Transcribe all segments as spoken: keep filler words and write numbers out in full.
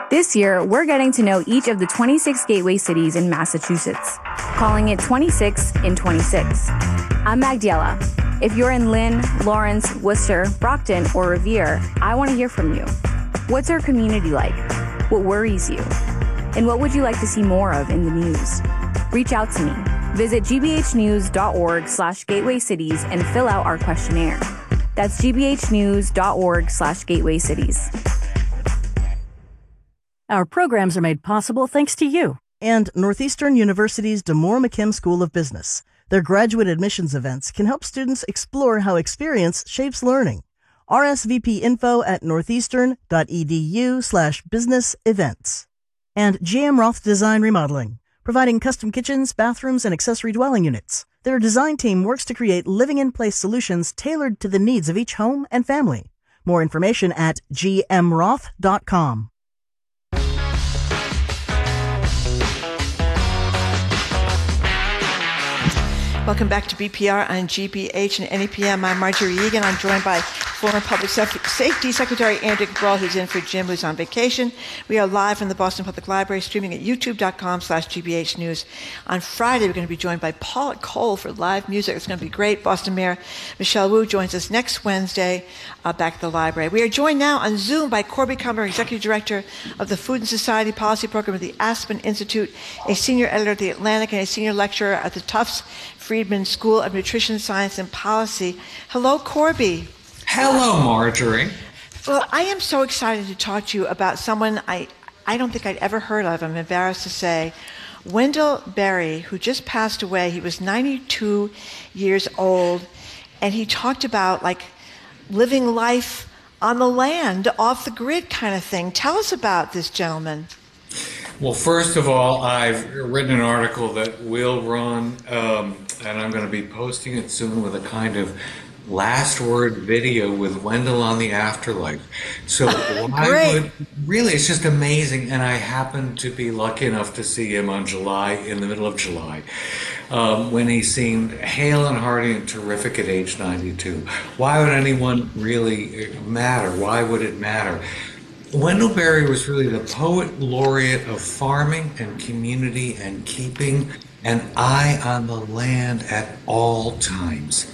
This year, we're getting to know each of the twenty-six gateway cities in Massachusetts, calling it twenty-six in twenty-six. I'm Magdiela. If you're in Lynn, Lawrence, Worcester, Brockton, or Revere, I want to hear from you. What's our community like? What worries you? And what would you like to see more of in the news? Reach out to me. Visit gbhnews.org slash gateway cities and fill out our questionnaire. That's gbhnews.org slash gateway cities. Our programs are made possible thanks to you and Northeastern University's DeMoore McKim School of Business. Their graduate admissions events can help students explore how experience shapes learning. R S V P info at northeastern.edu slash business events. And G M Roth Design Remodeling, providing custom kitchens, bathrooms, and accessory dwelling units. Their design team works to create living-in-place solutions tailored to the needs of each home and family. More information at g m roth dot com. Welcome back to B P R on G B H and N E P M. I'm Marjorie Egan. I'm joined by former Public Safety Secretary Andrew Cabral, who's in for Jim, who's on vacation. We are live from the Boston Public Library, streaming at youtube.com slash GBH News. On Friday, we're going to be joined by Paula Cole for live music. It's going to be great. Boston Mayor Michelle Wu joins us next Wednesday uh, back at the library. We are joined now on Zoom by Corby Kummer, Executive Director of the Food and Society Policy Program at the Aspen Institute, a senior editor at The Atlantic, and a senior lecturer at the Tufts Friedman School of Nutrition Science and Policy. Hello, Corby. Hello, Marjorie. Well, I am so excited to talk to you about someone I, I don't think I'd ever heard of, I'm embarrassed to say. Wendell Berry, who just passed away. He was ninety-two years old, and he talked about like living life on the land, off the grid kind of thing. Tell us about this gentleman. Well, first of all, I've written an article that will run, um, and I'm going to be posting it soon with a kind of last word video with Wendell on the afterlife. So why would, really, it's just amazing. And I happened to be lucky enough to see him on July, in the middle of July, um, when he seemed hale and hearty and terrific at age ninety-two. Why would anyone really matter? Why would it matter? Wendell Berry was really the poet laureate of farming and community and keeping an eye on the land at all times.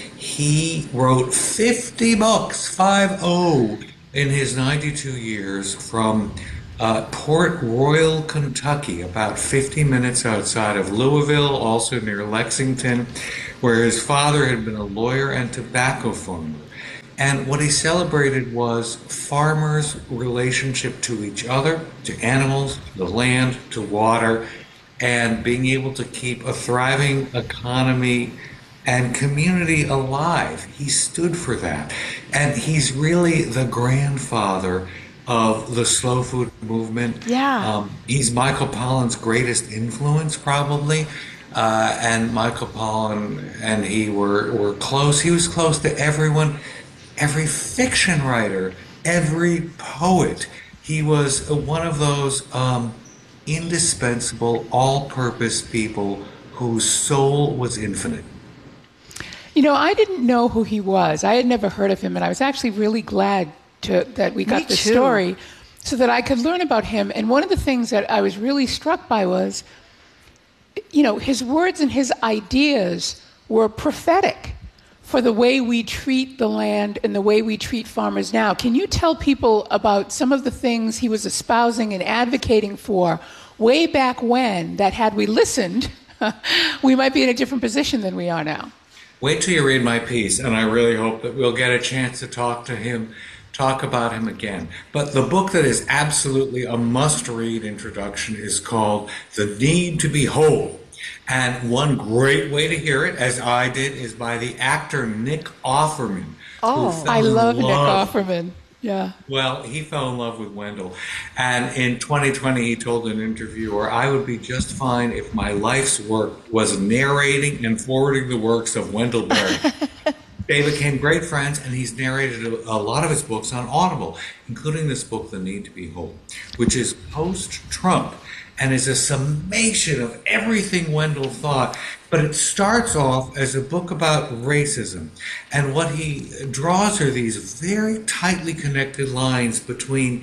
He wrote fifty books, five oh, in his ninety-two years from uh, Port Royal, Kentucky, about fifty minutes outside of Louisville, also near Lexington, where his father had been a lawyer and tobacco farmer. And what he celebrated was farmers' relationship to each other, to animals, to the land, to water, and being able to keep a thriving economy and community alive. He stood for that. And he's really the grandfather of the slow food movement. Yeah. Um, he's Michael Pollan's greatest influence, probably. Uh, and Michael Pollan and he were, were close. He was close to everyone. Every fiction writer, every poet. He was one of those um, indispensable, all-purpose people whose soul was infinite. You know, I didn't know who he was. I had never heard of him, and I was actually really glad to, that we got Me the too. story so that I could learn about him. And one of the things that I was really struck by was, you know, his words and his ideas were prophetic for the way we treat the land and the way we treat farmers now. Can you tell people about some of the things he was espousing and advocating for way back when, that had we listened, we might be in a different position than we are now? Wait till you read my piece, and I really hope that we'll get a chance to talk to him, talk about him again. But the book that is absolutely a must-read introduction is called The Need to Be Whole. And one great way to hear it, as I did, is by the actor Nick Offerman. Oh, I love Nick Offerman. Yeah. Well, he fell in love with Wendell. And in twenty twenty, he told an interviewer, I would be just fine if my life's work was narrating and forwarding the works of Wendell Berry. They became great friends, and he's narrated a, a lot of his books on Audible, including this book, The Need to Be Whole, which is post-Trump and is a summation of everything Wendell thought. But it starts off as a book about racism. And what he draws are these very tightly connected lines between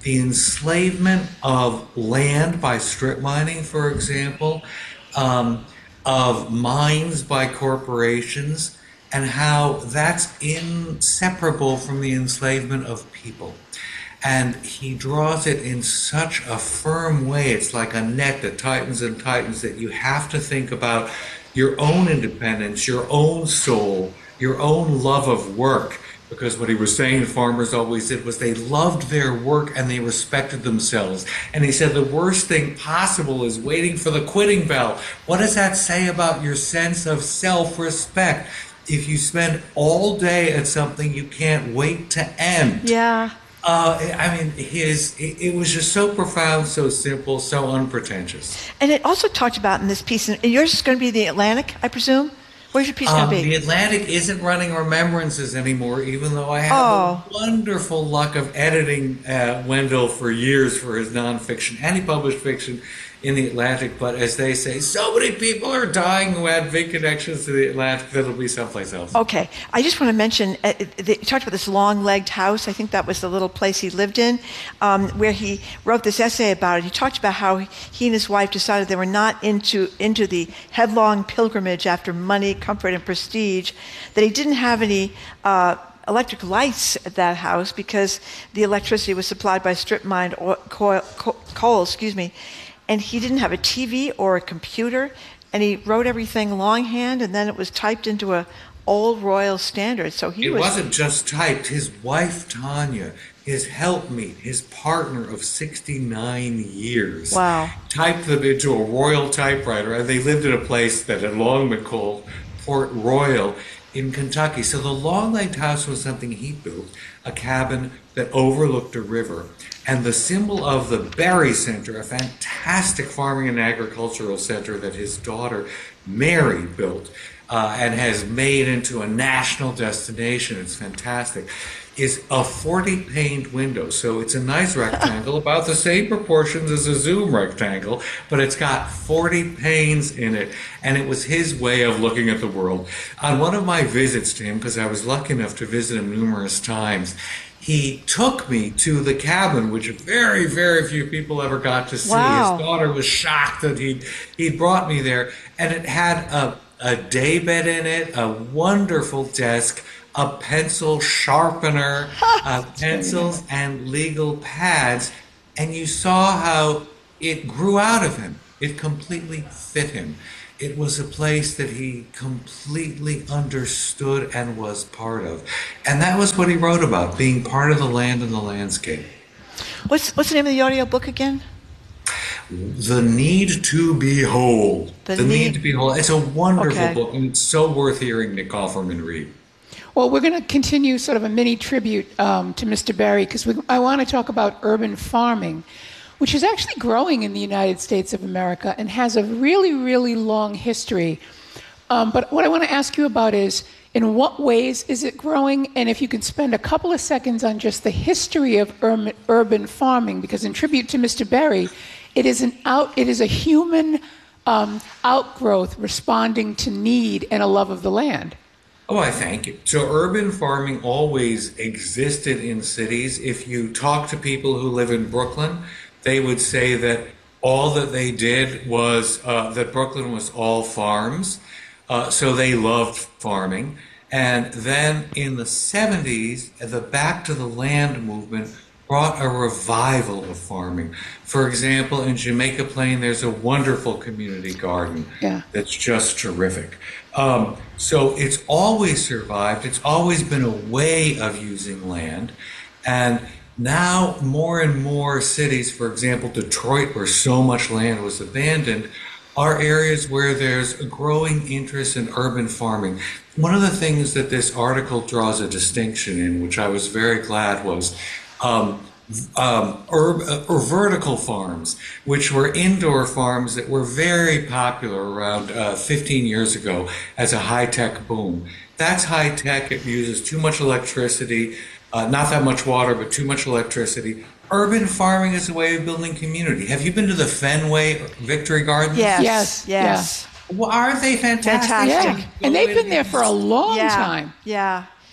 the enslavement of land by strip mining, for example, um, of mines by corporations, and how that's inseparable from the enslavement of people. And he draws it in such a firm way. It's like a net that tightens and tightens, that you have to think about your own independence, your own soul, your own love of work. Because what he was saying farmers always did was they loved their work and they respected themselves. And he said the worst thing possible is waiting for the quitting bell. What does that say about your sense of self-respect? If you spend all day at something you can't wait to end. Yeah. Uh, I mean, his it, it was just so profound, so simple, so unpretentious. And it also talked about in this piece, and yours is going to be the Atlantic, I presume? Where's your piece Um, going to be? the Atlantic isn't running Remembrances anymore, even though I have Oh. the wonderful luck of editing uh, Wendell for years for his nonfiction, and he published fiction in the Atlantic. But as they say, so many people are dying who had big connections to the Atlantic that it'll be someplace else. Okay, I just want to mention, uh, the, you talked about this long-legged house. I think that was the little place he lived in, um, where he wrote this essay about it. He talked about how he and his wife decided they were not into, into the headlong pilgrimage after money, comfort, and prestige, that he didn't have any uh, electric lights at that house because the electricity was supplied by strip-mined oil, coal, coal, excuse me, and he didn't have a T V or a computer, and he wrote everything longhand, and then it was typed into a old Royal Standard. So he It was. wasn't just typed. His wife, Tanya, his helpmeet, his partner of sixty-nine years, Wow. typed them into a Royal typewriter, and they lived in a place that had long been called Port Royal in Kentucky. So the long-legged house was something he built, a cabin that overlooked a river. And the symbol of the Berry Center, a fantastic farming and agricultural center that his daughter Mary built uh, and has made into a national destination, it's fantastic, is a forty-paned window. So it's a nice rectangle, about the same proportions as a Zoom rectangle, but it's got forty panes in it. And it was his way of looking at the world. On one of my visits to him, because I was lucky enough to visit him numerous times, he took me to the cabin, which very, very few people ever got to see. Wow. His daughter was shocked that he'd, he'd brought me there. And it had a, a daybed in it, a wonderful desk, a pencil sharpener, uh, pencils and legal pads. And you saw how it grew out of him. It completely fit him. It was a place that he completely understood and was part of. And that was what he wrote about, being part of the land and the landscape. What's, what's the name of the audio book again? The Need to Be Whole. The The, Need- Need to Be Whole. It's a wonderful Okay. book, and it's so worth hearing Nick Offerman read. Well, we're going to continue sort of a mini tribute um, to Mister Berry, because I want to talk about urban farming, which is actually growing in the United States of America and has a really, really long history. Um, but what I want to ask you about is, in what ways is it growing? And if you could spend a couple of seconds on just the history of urban, urban farming, because in tribute to Mister Berry, it is an out, it is a human um, outgrowth responding to need and a love of the land. Oh, I thank you. So urban farming always existed in cities. If you talk to people who live in Brooklyn, they would say that all that they did was, uh, that Brooklyn was all farms. Uh, so they loved farming. And then in the seventies, the Back to the Land movement brought a revival of farming. For example, in Jamaica Plain, there's a wonderful community garden Yeah. that's just terrific. Um, so it's always survived. It's always been a way of using land. And now more and more cities, for example, Detroit, where so much land was abandoned, are areas where there's a growing interest in urban farming. One of the things that this article draws a distinction in, which I was very glad, was um, um, urb, uh, or vertical farms, which were indoor farms that were very popular around uh, fifteen years ago as a high-tech boom. That's high-tech. It uses too much electricity, uh, not that much water, but too much electricity. Urban farming is a way of building community. Have you been to the Fenway Victory Gardens? Yes. Yes, Yes. Well, aren't they fantastic? Fantastic. Yeah, and they've been there for a long Yeah. time. Yeah.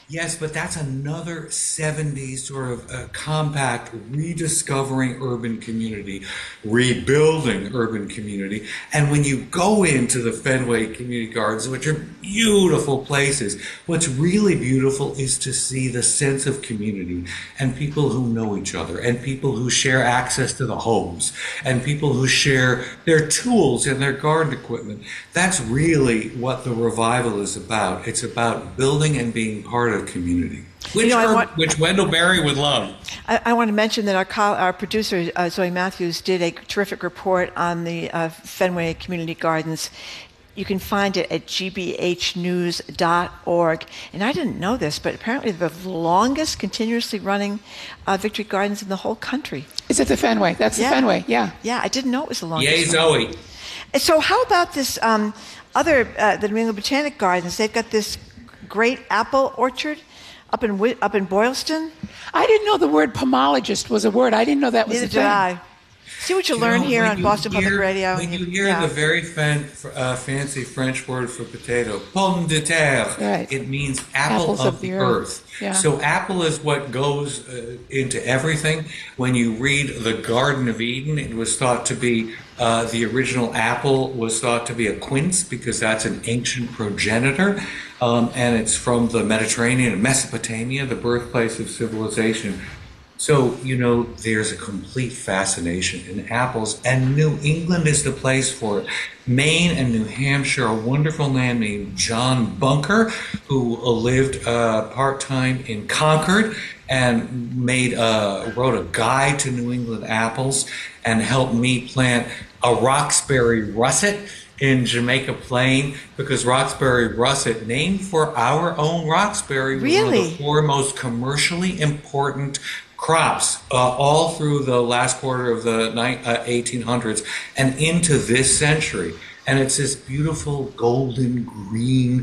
Yes, but that's another seventies sort of uh, compact rediscovering urban community, rebuilding urban community. And when you go into the Fenway Community Gardens, which are beautiful places, what's really beautiful is to see the sense of community and people who know each other and people who share access to the homes and people who share their tools and their garden equipment. That's really what the revival is about. It's about building and being part of community, which, you know, her, want, which Wendell Berry would love. I, I want to mention that our, co- our producer, uh, Zoe Matthews, did a terrific report on the uh, Fenway Community Gardens. You can find it at g b h news dot org. And I didn't know this, but apparently the longest continuously running uh, Victory Gardens in the whole country. Is it the Fenway? That's the yeah. Fenway, yeah. Yeah, I didn't know it was the longest. Yay, Zoe. So how about this um, other, uh, the New England Botanic Gardens? They've got this great apple orchard up in up in Boylston. I didn't know the word pomologist was a word. I didn't know that was Neither a did thing. I. See what you, You learn know, here when on you Boston hear- Public Radio. When you hear yeah. the very fan, uh, fancy French word for potato, pomme de terre, Right. it means apple Apples of, of the the earth. earth. Yeah. So apple is what goes uh, into everything. When you read the Garden of Eden, it was thought to be, uh, the original apple was thought to be a quince because that's an ancient progenitor. Um, and it's from the Mediterranean and Mesopotamia, the birthplace of civilization. So, you know, there's a complete fascination in apples, and New England is the place for it. Maine and New Hampshire, a wonderful man named John Bunker, who lived uh, part-time in Concord and made uh, wrote a guide to New England apples and helped me plant a Roxbury russet in Jamaica Plain, because Roxbury russet, named for our own Roxbury, was one of Really? the four most commercially important crops uh, all through the last quarter of the ni- uh, eighteen hundreds and into this century. And it's this beautiful golden green,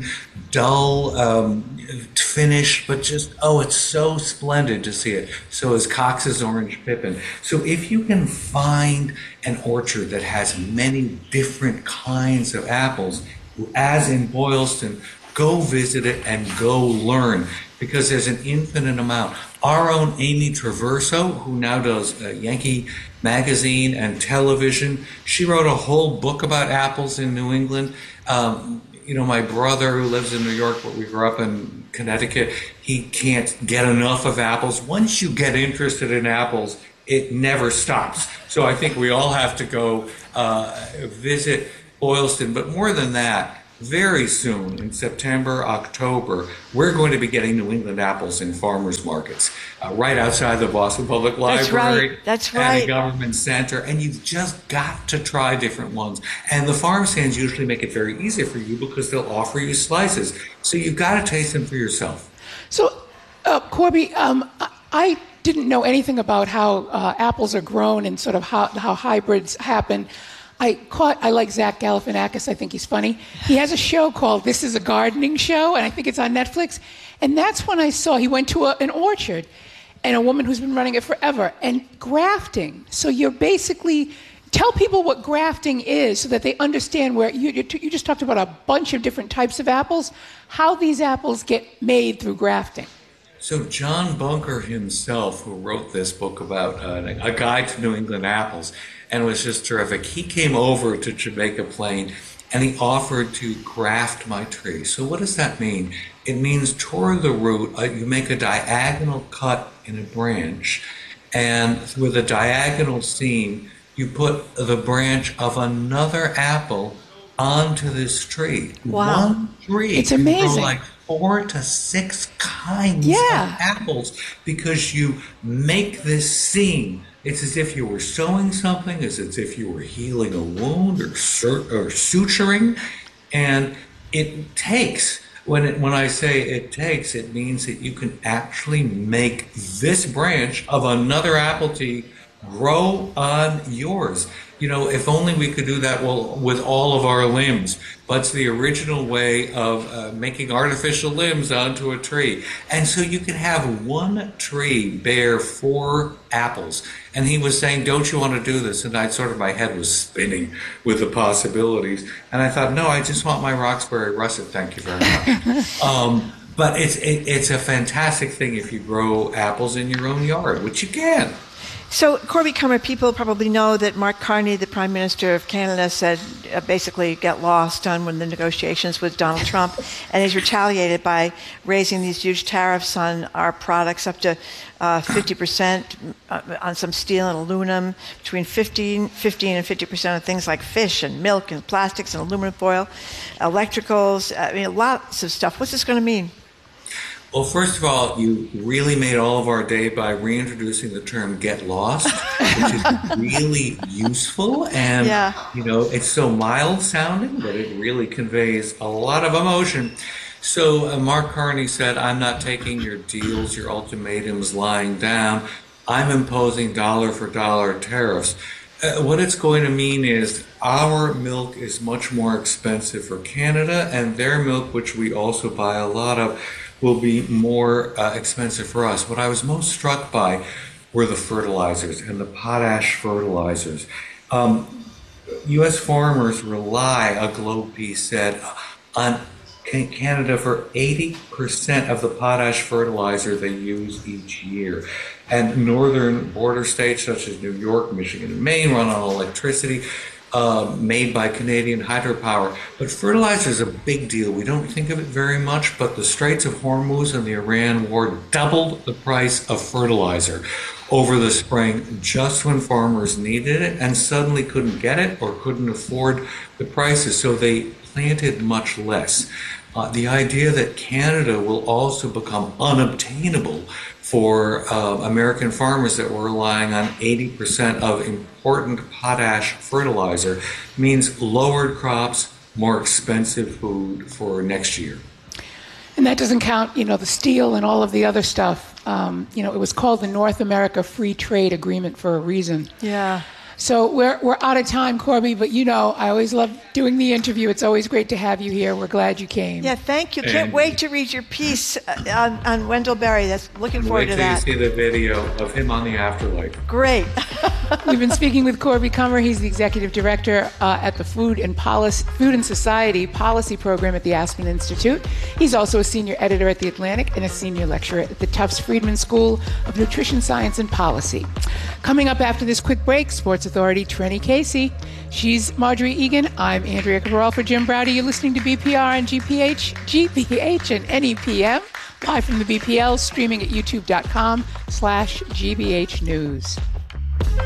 dull um, finish, but just, oh, it's so splendid to see it. So is Cox's orange pippin. So if you can find an orchard that has many different kinds of apples, as in Boylston, go visit it and go learn, because there's an infinite amount. Our own Amy Traverso, who now does uh, Yankee Magazine and television, she wrote a whole book about apples in New England. Um, you know, my brother, who lives in New York, but we grew up in Connecticut, he can't get enough of apples. Once you get interested in apples, it never stops. So I think we all have to go uh, visit Boylston. But more than that, very soon, in September, October, we're going to be getting New England apples in farmers markets uh, right outside the Boston Public Library. That's right. That's At right. a government center. And you've just got to try different ones. And the farm stands usually make it very easy for you because they'll offer you slices. So you've got to taste them for yourself. So, uh, Corby, um, I- I didn't know anything about how uh, apples are grown and sort of how, how hybrids happen. I caught, I like Zach Galifianakis, I think he's funny. He has a show called This Is a Gardening Show, and I think it's on Netflix. And that's when I saw, he went to a, an orchard, and a woman who's been running it forever, and grafting. So you're basically, tell people what grafting is so that they understand where, you, you, you just talked about a bunch of different types of apples, how these apples get made through grafting. So John Bunker himself, who wrote this book about uh, a guide to New England apples, and was just terrific, he came over to Jamaica Plain and he offered to graft my tree. So what does that mean? It means toward the root, uh, you make a diagonal cut in a branch, and with a diagonal seam, you put the branch of another apple onto this tree. Wow. One tree. It's can grow amazing. like four to six kinds Yeah. of apples because you make this seam. It's as if you were sewing something, it's as if you were healing a wound or, sur- or suturing. And it takes, when, it, when I say it takes, it means that you can actually make this branch of another apple tree grow on yours. You know, if only we could do that well with all of our limbs. But it's the original way of uh, making artificial limbs onto a tree. And so you can have one tree bear four apples. And he was saying, don't you want to do this? And I sort of, my head was spinning with the possibilities. And I thought, no, I just want my Roxbury russet, thank you very much. um, but it's it, it's a fantastic thing if you grow apples in your own yard, which you can. So, Corby Kummer, people probably know that Mark Carney, the Prime Minister of Canada, said uh, basically get lost on when the negotiations with Donald Trump, and he's retaliated by raising these huge tariffs on our products up to uh, fifty percent on some steel and aluminum, between fifteen, fifteen and fifty percent of things like fish and milk and plastics and aluminum foil, electricals, I mean, lots of stuff. What's this going to mean? Well, first of all, you really made all of our day by reintroducing the term "get lost," which is really useful. And, yeah. you know, it's so mild sounding, but it really conveys a lot of emotion. So uh, Mark Carney said, I'm not taking your deals, your ultimatums lying down. I'm imposing dollar for dollar tariffs. Uh, what it's going to mean is our milk is much more expensive for Canada, and their milk, which we also buy a lot of, will be more uh, expensive for us. What I was most struck by were the fertilizers and the potash fertilizers. Um, U S farmers rely, a Globe piece said, on Canada for eighty percent of the potash fertilizer they use each year. And northern border states such as New York, Michigan, and Maine run on electricity Uh, made by Canadian hydropower. But fertilizer is a big deal. We don't think of it very much, but the Straits of Hormuz and the Iran war doubled the price of fertilizer over the spring just when farmers needed it and suddenly couldn't get it or couldn't afford the prices, so they planted much less. Uh, the idea that Canada will also become unobtainable for uh, American farmers that were relying on eighty percent of important potash fertilizer means lowered crops, more expensive food for next year. And that doesn't count, you know, the steel and all of the other stuff. Um, you know, it was called the North America Free Trade Agreement for a reason. Yeah. So we're we're out of time, Corby, but you know, I always love doing the interview. It's always great to have you here. We're glad you came. Yeah, thank you. Can't and wait to read your piece on, on Wendell Berry. That's looking forward to that. Wait till you see the video of him on the afterlife. Great. We've been speaking with Corby Kummer. He's the executive director uh, at the Food and Policy, Food and Society Policy Program at the Aspen Institute. He's also a senior editor at The Atlantic and a senior lecturer at the Tufts Friedman School of Nutrition Science and Policy. Coming up after this quick break, Sports Authority Trenny Casey. She's Marjorie Egan. I'm Andrea Cabral for Jim Browder. You're listening to B P R and G P H, G P H and N E P M, live from the B P L, streaming at youtube.com slash GBH News.